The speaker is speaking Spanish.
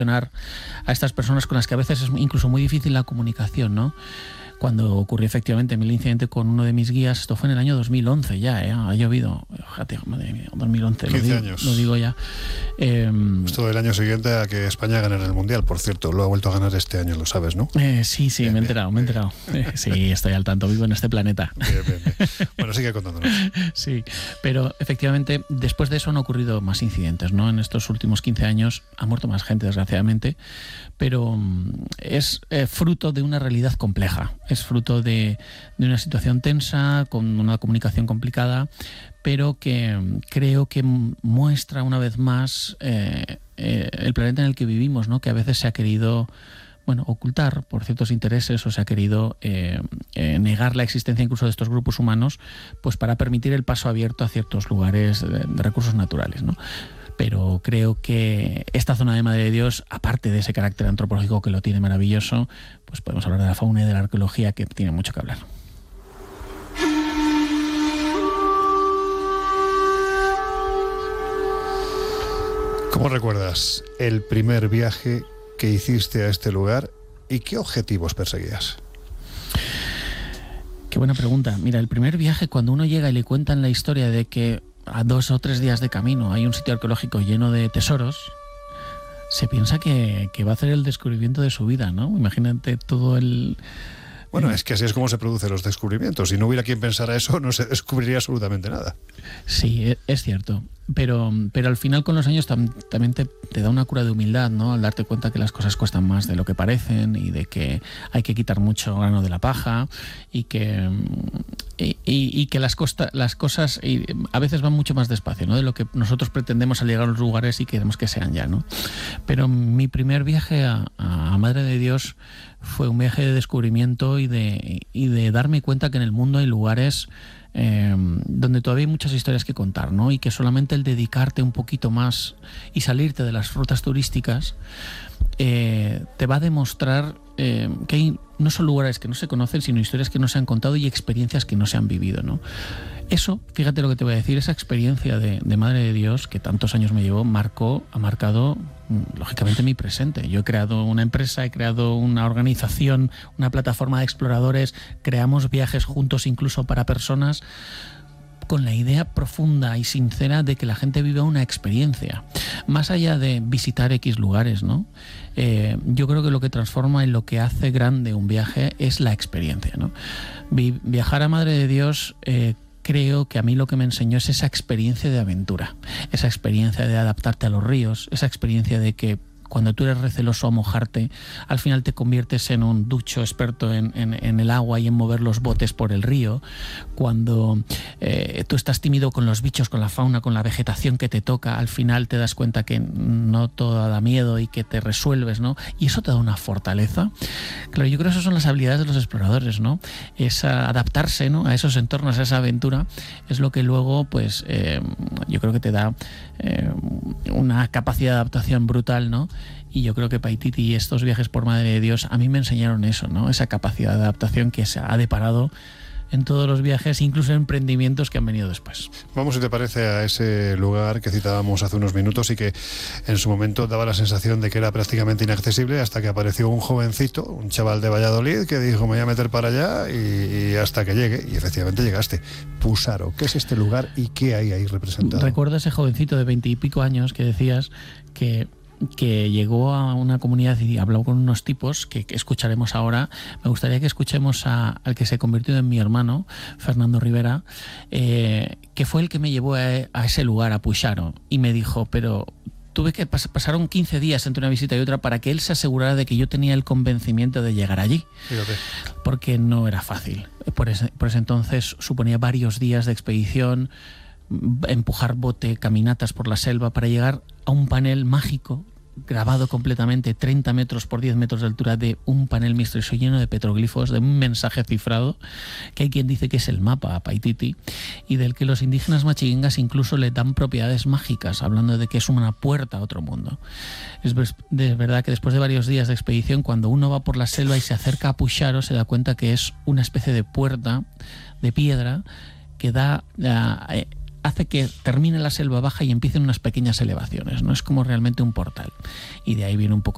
a estas personas con las que a veces es incluso muy difícil la comunicación, ¿no? Cuando ocurrió efectivamente el incidente con uno de mis guías, esto fue en el año 2011 ya, ha llovido, fíjate, madre mía, 2011, 15 años. Lo digo ya. Esto del año siguiente a que España ganara el Mundial, por cierto, lo ha vuelto a ganar este año, lo sabes, ¿no? Sí, me he enterado. Sí, estoy al tanto, vivo en este planeta. Bien. Bueno, sigue contándonos. Sí, pero efectivamente, después de eso han ocurrido más incidentes, ¿no? En estos últimos 15 años ha muerto más gente, desgraciadamente, pero es fruto de una realidad compleja. Es fruto de una situación tensa, con una comunicación complicada, pero que creo que muestra una vez más el planeta en el que vivimos, ¿no? Que a veces se ha querido ocultar por ciertos intereses o se ha querido negar la existencia incluso de estos grupos humanos, pues para permitir el paso abierto a ciertos lugares de recursos naturales, ¿no? Pero creo que esta zona de Madre de Dios, aparte de ese carácter antropológico que lo tiene maravilloso, pues podemos hablar de la fauna y de la arqueología, que tiene mucho que hablar. ¿Cómo recuerdas el primer viaje que hiciste a este lugar y qué objetivos perseguías? Qué buena pregunta. Mira, el primer viaje, cuando uno llega y le cuentan la historia de que a 2 o 3 días de camino hay un sitio arqueológico lleno de tesoros, se piensa que va a hacer el descubrimiento de su vida, ¿no? Imagínate todo el... Bueno, es que así es como se producen los descubrimientos. Si no hubiera quien pensara eso, no se descubriría absolutamente nada. Sí, es cierto. Pero al final, con los años, también te da una cura de humildad, ¿no? Al darte cuenta que las cosas cuestan más de lo que parecen y de que hay que quitar mucho grano de la paja y que las cosas a veces van mucho más despacio, ¿no? De lo que nosotros pretendemos al llegar a los lugares y queremos que sean ya, ¿no? Pero mi primer viaje a Madre de Dios fue un viaje de descubrimiento y de darme cuenta que en el mundo hay lugares donde todavía hay muchas historias que contar, ¿no? Y que solamente el dedicarte un poquito más y salirte de las rutas turísticas te va a demostrar que hay no solo lugares que no se conocen, sino historias que no se han contado y experiencias que no se han vivido, ¿no? Eso, fíjate lo que te voy a decir, esa experiencia de Madre de Dios, que tantos años me llevó, ha marcado lógicamente mi presente. Yo he creado una empresa, he creado una organización, una plataforma de exploradores, creamos viajes juntos incluso para personas, con la idea profunda y sincera de que la gente viva una experiencia, más allá de visitar X lugares, ¿no? Yo creo que lo que transforma y lo que hace grande un viaje es la experiencia, ¿no? Viajar a Madre de Dios, creo que a mí lo que me enseñó es esa experiencia de aventura, esa experiencia de adaptarte a los ríos, esa experiencia de que cuando tú eres receloso a mojarte, al final te conviertes en un ducho experto en el agua y en mover los botes por el río. Cuando tú estás tímido con los bichos, con la fauna, con la vegetación que te toca, al final te das cuenta que no todo da miedo y que te resuelves, ¿no? Y eso te da una fortaleza. Claro, yo creo que esas son las habilidades de los exploradores, ¿no? Es adaptarse, ¿no?, a esos entornos, a esa aventura, es lo que luego, pues, yo creo que te da una capacidad de adaptación brutal, ¿no? Y yo creo que Paititi y estos viajes por Madre de Dios a mí me enseñaron eso, ¿no? Esa capacidad de adaptación que se ha deparado en todos los viajes, incluso en emprendimientos que han venido después. Vamos, si te parece, a ese lugar que citábamos hace unos minutos y que en su momento daba la sensación de que era prácticamente inaccesible, hasta que apareció un jovencito, un chaval de Valladolid, que dijo: me voy a meter para allá y hasta que llegue. Y efectivamente llegaste. Pusaro, ¿qué es este lugar y qué hay ahí representado? Recuerdo a ese jovencito de 20 y pico años que decías que llegó a una comunidad y habló con unos tipos que escucharemos ahora. Me gustaría que escuchemos al que se convirtió en mi hermano, Fernando Rivera, que fue el que me llevó a ese lugar, a Puxaro, y me dijo: pero tuve que pasaron 15 días entre una visita y otra para que él se asegurara de que yo tenía el convencimiento de llegar allí. Fíjate. Porque no era fácil. Por ese entonces suponía varios días de expedición, empujar bote, caminatas por la selva para llegar a un panel mágico grabado completamente, 30 metros por 10 metros de altura, de un panel misterioso lleno de petroglifos, de un mensaje cifrado, que hay quien dice que es el mapa a Paititi, y del que los indígenas machiguengas incluso le dan propiedades mágicas, hablando de que es una puerta a otro mundo. Es verdad que después de varios días de expedición, cuando uno va por la selva y se acerca a Puxaro, se da cuenta que es una especie de puerta de piedra que hace que termine la selva baja y empiecen unas pequeñas elevaciones, ¿no? Es como realmente un portal. Y de ahí viene un poco